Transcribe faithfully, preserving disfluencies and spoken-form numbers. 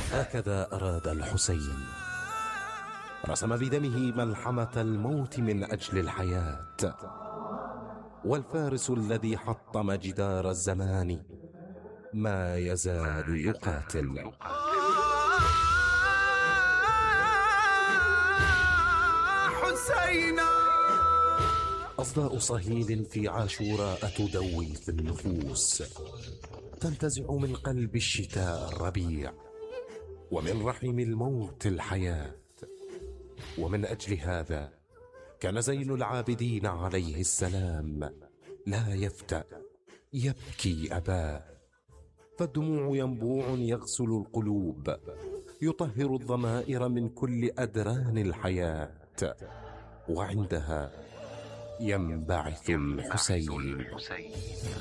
هكذا أراد الحسين، رسم بدمه ملحمة الموت من أجل الحياة، والفارس الذي حطم جدار الزمان ما يزال يقاتل. حسينا. أصداء صهيل في عاشوراء تدوي في النفوس، تنتزع من قلب الشتاء الربيع، ومن رحم الموت الحياة. ومن أجل هذا كان زين العابدين عليه السلام لا يفتأ يبكي أباه، فالدموع ينبوع يغسل القلوب، يطهر الضمائر من كل أدران الحياة، وعندها ينبعث الحسين.